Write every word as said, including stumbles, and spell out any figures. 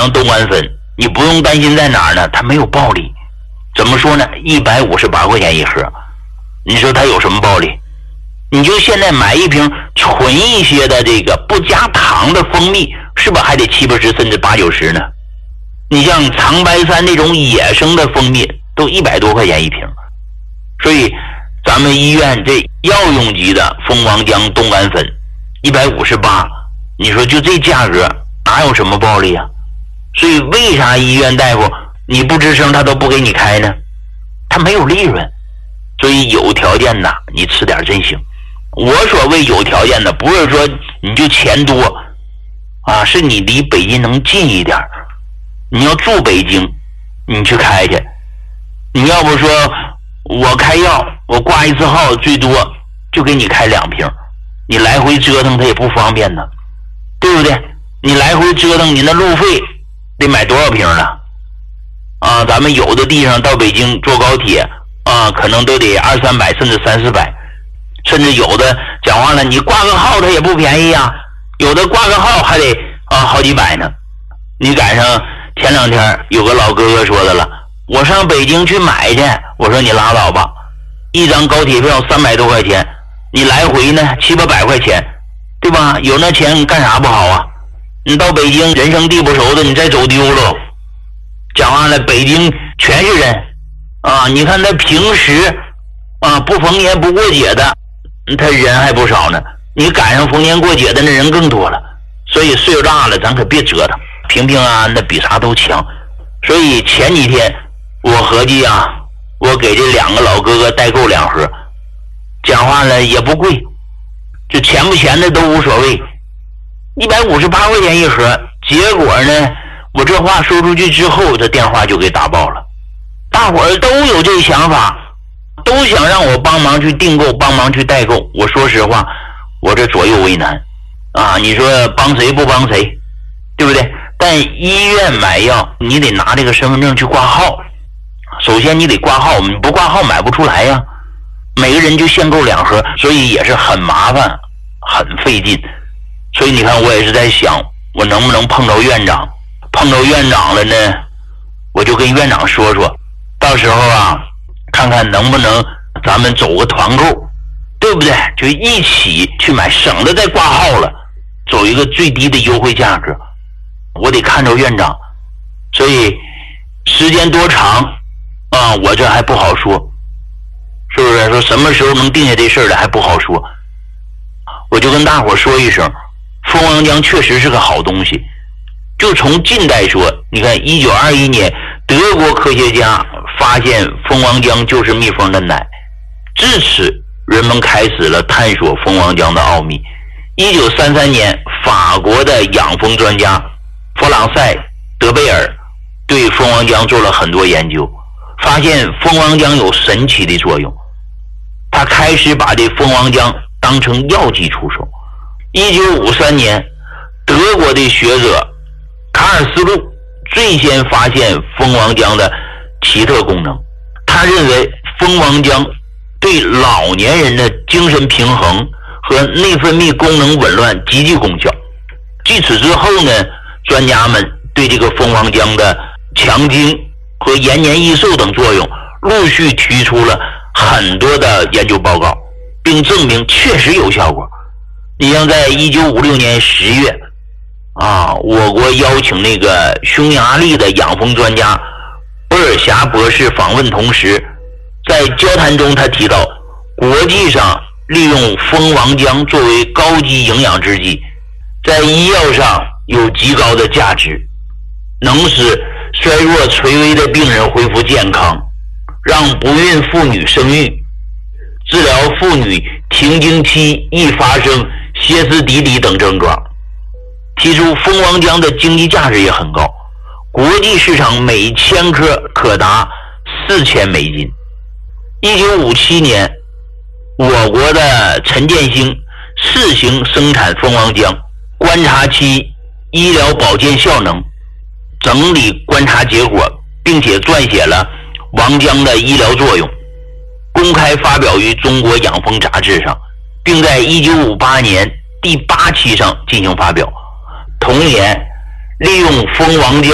姜冬瓜粉，你不用担心在哪儿呢？它没有暴利。怎么说呢？一百五十八块钱一盒，你说它有什么暴利？你就现在买一瓶纯一些的这个不加糖的蜂蜜，是不是还得七八十甚至八九十呢？你像长白山那种野生的蜂蜜都一百多块钱一瓶，所以咱们医院这药用级的蜂王浆冻干粉一百五十八，你说就这价格哪有什么暴利啊？所以为啥医院大夫你不吱声他都不给你开呢？他没有利润。所以有条件的你吃点真行。我所谓有条件的，不是说你就钱多啊，是你离北京能近一点。你要住北京你去开去，你要不说我开药我挂一次号最多就给你开两瓶，你来回折腾它也不方便呢，对不对？你来回折腾你那路费得买多少瓶呢？啊，咱们有的地方到北京坐高铁啊，可能都得二三百甚至三四百，甚至有的讲话了，你挂个号它也不便宜啊，有的挂个号还得啊好几百呢。你赶上前两天有个老哥哥说的了，我上北京去买去，我说你拉倒吧，一张高铁票三百多块钱，你来回呢七八百块钱，对吧？有那钱干啥不好啊？你到北京人生地不熟的，你再走丢了。讲完了，北京全是人啊！你看他平时啊不逢年不过节的，他人还不少呢。你赶上逢年过节的，那人更多了。所以岁数大了，咱可别折腾，平平安安的比啥都强。所以前几天我合计啊，我给这两个老哥哥代购两盒，讲话了也不贵，就钱不钱的都无所谓，一百五十八块钱一盒。结果呢，我这话说出去之后，这电话就给打爆了。大伙儿都有这想法，都想让我帮忙去订购，帮忙去代购。我说实话，我这左右为难啊！你说帮谁不帮谁，对不对？但医院买药，你得拿这个身份证去挂号。首先你得挂号，你不挂号买不出来呀。每个人就限购两盒，所以也是很麻烦，很费劲。所以你看，我也是在想，我能不能碰到院长？碰到院长了呢，我就跟院长说说，到时候啊，看看能不能咱们走个团购，对不对？就一起去买，省得再挂号了，走一个最低的优惠价格。我得看着院长，所以时间多长啊，我这还不好说，是不是？说什么时候能定下这事儿来还不好说。我就跟大伙说一声，蜂王浆确实是个好东西。就从近代说，你看一九二一年德国科学家发现蜂王浆就是蜜蜂的奶，至此人们开始了探索蜂王浆的奥秘。一九三三年法国的养蜂专家弗朗塞·德贝尔对蜂王浆做了很多研究，发现蜂王浆有神奇的作用，他开始把这蜂王浆当成药剂出售。一九五三年德国的学者卡尔斯路最先发现蜂王浆的奇特功能，他认为蜂王浆对老年人的精神平衡和内分泌功能紊乱极具功效。继此之后呢，专家们对这个蜂王浆的强精和延年益寿等作用陆续提出了很多的研究报告，并证明确实有效果。你像在一九五六年十月啊，我国邀请那个匈牙利的养蜂专家波尔霞博士访问，同时在交谈中他提到，国际上利用蜂王浆作为高级营养制剂，在医药上有极高的价值，能使衰弱垂危的病人恢复健康，让不孕妇女生育，治疗妇女停经期易发生歇斯底里等症状。提出蜂王浆的经济价值也很高，国际市场每千颗可达四千美金。一九五七年，我国的陈建兴试行生产蜂王浆，观察其医疗保健效能，整理观察结果，并且撰写了王浆的医疗作用，公开发表于中国养蜂杂志上，并在一九五八年第八期上进行发表。同年，利用蜂王浆